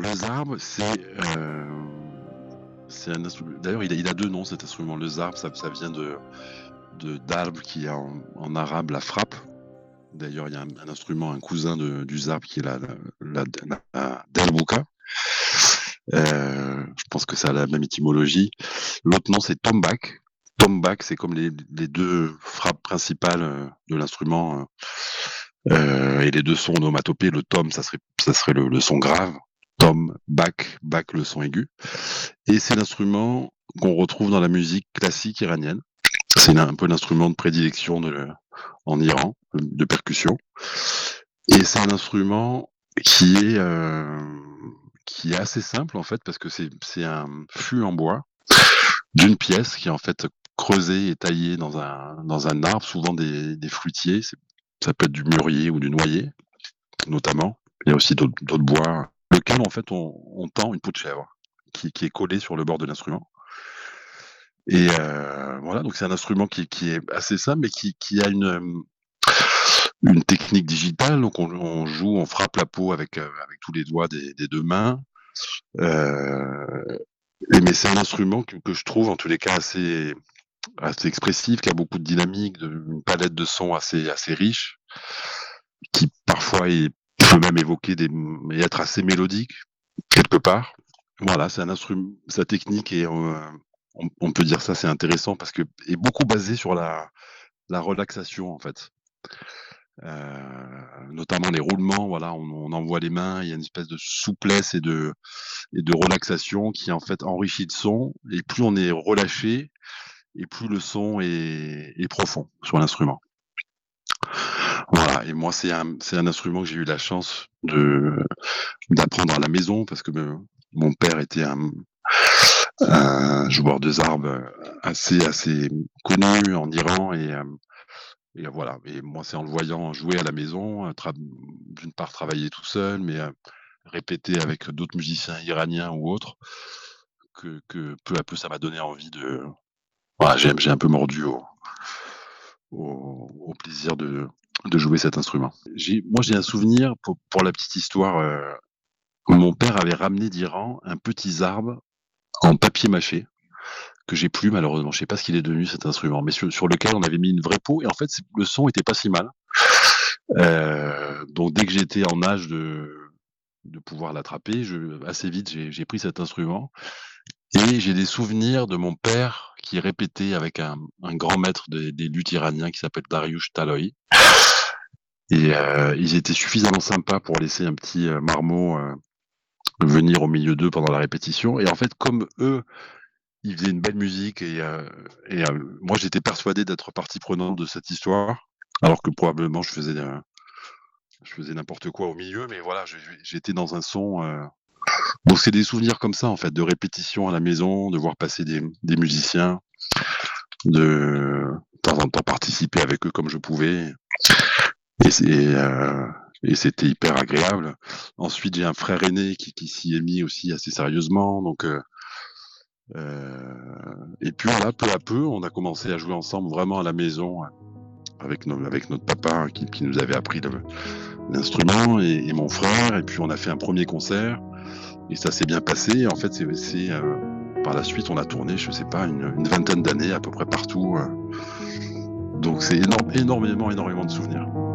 le zarb, c'est un instrument. D'ailleurs, il a 2 noms cet instrument. Le zarb, ça vient de darb qui est en arabe la frappe. D'ailleurs, il y a un instrument, un cousin du zarb qui est la derbouka. Je pense que ça a la même étymologie. L'autre nom, c'est tombak. Tombak, c'est comme les 2 frappes principales, de l'instrument, et les 2 sons onomatopées. Le tom, ça serait le son grave. Tom, bak, le son aigu. Et c'est l'instrument qu'on retrouve dans la musique classique iranienne. C'est un peu l'instrument de prédilection en Iran, de percussion. Et c'est un instrument qui est, euh, qui est assez simple en fait, parce que c'est un fût en bois d'une pièce qui est en fait creusée et taillée dans un arbre, souvent des fruitiers. Ça peut être du mûrier ou du noyer, notamment. Il y a aussi d'autres bois, lequel en fait on tend une peau de chèvre qui est collée sur le bord de l'instrument. Et voilà, donc c'est un instrument qui est assez simple, mais qui a une technique digitale. Donc on joue, on frappe la peau avec tous les doigts des 2 mains. Mais c'est un instrument que je trouve en tous les cas assez expressif, qui a beaucoup de dynamique, une palette de sons assez riche, qui parfois peut même évoquer et être assez mélodique quelque part. Voilà, c'est un instrument. Sa technique est, on peut dire ça, c'est intéressant parce que est beaucoup basé sur la relaxation en fait. Notamment les roulements, voilà, on envoie les mains, il y a une espèce de souplesse et de relaxation qui en fait enrichit le son. Et plus on est relâché, et plus le son est profond sur l'instrument. Voilà, et moi c'est un instrument que j'ai eu la chance d'apprendre à la maison parce que mon père était un joueur de zarb assez connu en Iran. Et voilà, et moi c'est en le voyant jouer à la maison, d'une part travailler tout seul, mais répéter avec d'autres musiciens iraniens ou autres, que peu à peu ça m'a donné envie de. Voilà, j'ai un peu mordu au plaisir de jouer cet instrument. Moi j'ai un souvenir, pour la petite histoire, mon père avait ramené d'Iran un petit zarb en papier mâché, que j'ai plus malheureusement. Je sais pas ce qu'il est devenu cet instrument, mais sur lequel on avait mis une vraie peau, et en fait le son était pas si mal. Donc dès que j'étais en âge de pouvoir l'attraper, assez vite j'ai pris cet instrument, et j'ai des souvenirs de mon père qui répétait avec un grand maître des luths iraniens qui s'appelle Dariush Talohi. Et ils étaient suffisamment sympas pour laisser un petit marmot venir au milieu d'eux pendant la répétition. Et en fait, comme eux, ils faisaient une belle musique, moi j'étais persuadé d'être partie prenante de cette histoire, alors que probablement je faisais n'importe quoi au milieu, mais voilà, j'étais dans un son. Donc c'est des souvenirs comme ça en fait, de répétition à la maison, de voir passer des musiciens, de temps en temps participer avec eux comme je pouvais, et c'était hyper agréable. Ensuite, j'ai un frère aîné qui s'y est mis aussi assez sérieusement, donc et puis voilà, peu à peu, on a commencé à jouer ensemble vraiment à la maison, avec notre papa qui nous avait appris l'instrument, et mon frère, et puis on a fait un premier concert. Et ça s'est bien passé. En fait, par la suite, on a tourné, je sais pas, une vingtaine d'années à peu près partout. Donc c'est énormément de souvenirs.